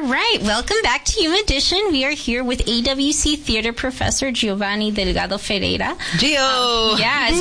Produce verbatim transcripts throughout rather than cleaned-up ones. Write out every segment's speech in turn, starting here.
right, welcome back to Yuma Edition. We are here with A W C theater professor Giovanni Delgado Ferreira. Gio! Um, yes,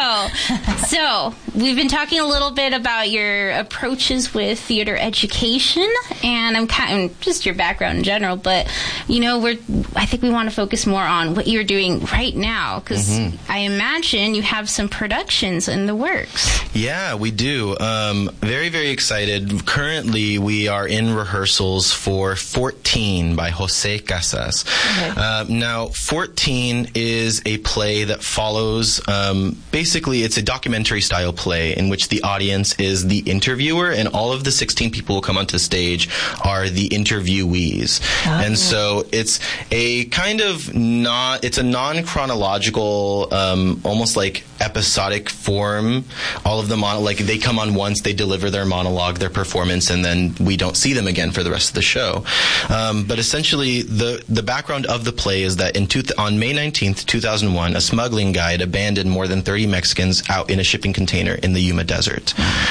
Gio. So, we've been talking a little bit about your approaches with theater education, and I'm kind of just your background in general, but, you know, we're, I think we want to focus more on what you're doing right now, because mm-hmm. I imagine you have some productions in the works. Yeah, we do. Um, very, very excited. Currently, we are in rehearsals for fourteen by Jose Casas. Okay. Uh, now, fourteen is a play that follows, um, basically, it's a documentary-style play in which the audience is the interviewer, and all of the sixteen people who come onto stage are the interviewees. Oh. And so it's a kind of not, it's a non-chronological, um, almost like episodic form. All of the mon- like they come on once, they deliver their monologue, their performance, and then we don't see them again for the rest of the show. Um, but essentially, the the background of the play is that in two th- on May nineteenth, two thousand one, a smuggling guide abandoned more than thirty Mexicans out in a shipping container in the Yuma Desert.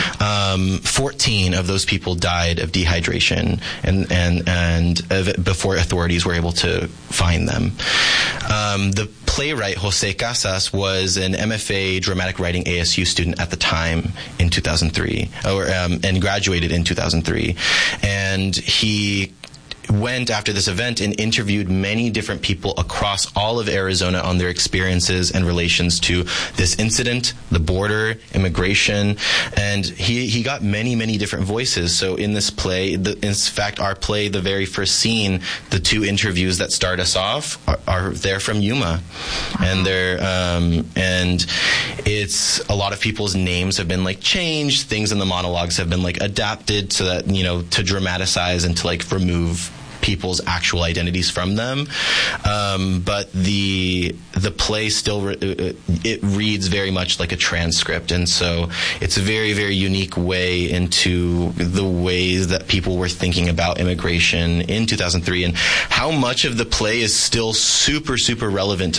Um, fourteen of those people died of dehydration, and and and uh, before authorities were able to find them. Um, the playwright Jose Casas was an M F A dramatic writing A S U student at the time in two thousand three, or um, and graduated in two thousand three, and he went after this event and interviewed many different people across all of Arizona on their experiences and relations to this incident, the border, immigration, and he, he got many, many different voices. So in this play, the, in fact, our play, the very first scene, the two interviews that start us off are, are they're from Yuma, and they're um, and it's a lot of people's names have been like changed, things in the monologues have been like adapted so that, you know, to dramatize and to like remove people's actual identities from them, um, but the the play still re- it reads very much like a transcript, and so it's a very, very unique way into the ways that people were thinking about immigration in two thousand three, and how much of the play is still super, super relevant